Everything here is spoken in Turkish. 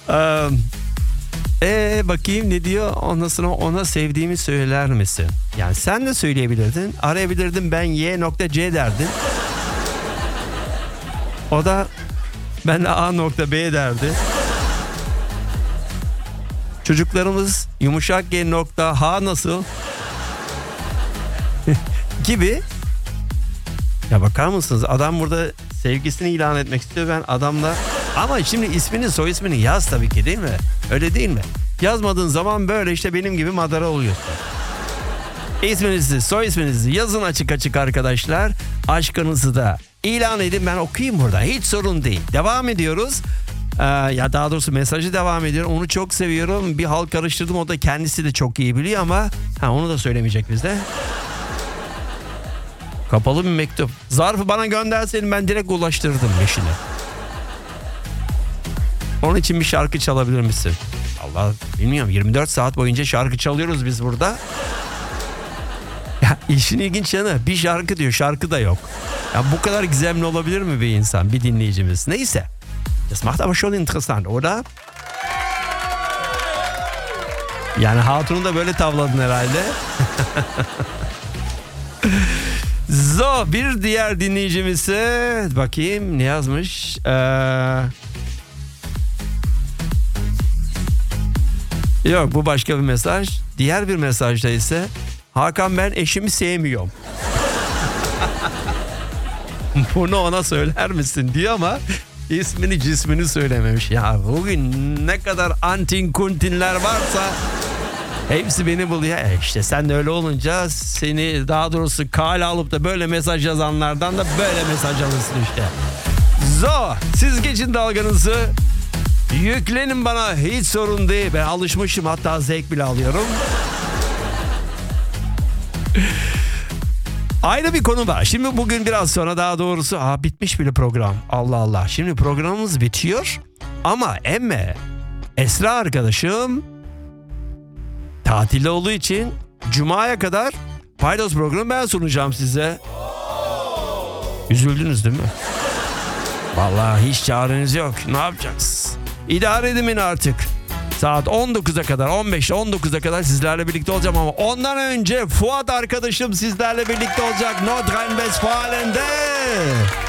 Bakayım ne diyor? Ondan sonra ona sevdiğimi söyler misin? Yani sen de söyleyebilirdin. Arayabilirdin, ben Y.C derdin. O da ben de A.B derdi. Çocuklarımız yumuşak G.H nasıl? Gibi. Ya bakar mısınız? Adam burada sevgisini ilan etmek istiyor. Ben adamla... Ama şimdi ismini, soy ismini yaz tabii ki, değil mi? Öyle değil mi? Yazmadığın zaman böyle işte benim gibi madara oluyorsun. İsminizi, soy isminizi yazın açık açık arkadaşlar. Aşkınızı da ilan edin. Ben okuyayım burada. Hiç sorun değil. Devam ediyoruz. Ya daha doğrusu mesajı devam ediyorum. Onu çok seviyorum. Bir halt karıştırdım. O da kendisi de çok iyi biliyor ama onu da söylemeyecek bizde. Kapalı bir mektup. Zarfı bana gönderseydin ben direkt ulaştırırdım eşine. Onun için bir şarkı çalabilir misin? Allah bilmiyorum, 24 saat boyunca şarkı çalıyoruz biz burada. Ya işin ilginç yanı, bir şarkı diyor, şarkı da yok. Ya bu kadar gizemli olabilir mi bir insan, bir dinleyicimiz? Neyse. Das macht aber schon interessant, oder? Yani hatunu da böyle tavladın herhalde. So, bir diğer dinleyicimize bakayım ne yazmış. Yok, bu başka bir mesaj. Diğer bir mesajda ise Hakan ben eşimi sevmiyorum. Bunu ona söyler misin diyor ama ismini cismini söylememiş. Ya bugün ne kadar antin kuntinler varsa hepsi beni buluyor. İşte sen de öyle olunca seni, daha doğrusu kale alıp da böyle mesaj yazanlardan da böyle mesaj alırsın işte. So, siz geçin dalganızı. Yüklenin bana, hiç sorun değil. Ben alışmışım, hatta zevk bile alıyorum. Ayrı bir konu var. Şimdi bugün biraz sonra, daha doğrusu bitmiş bile program. Allah Allah. Şimdi programımız bitiyor. Ama Esra arkadaşım tatilde olduğu için Cuma'ya kadar Paydos programı ben sunacağım size. Üzüldünüz değil mi? Vallahi hiç çareniz yok. Ne yapacağız? İdare edin beni artık. Saat 19'a kadar, 15-19'a kadar sizlerle birlikte olacağım ama ondan önce Fuat arkadaşım sizlerle birlikte olacak Nordrhein-Westfalen'de.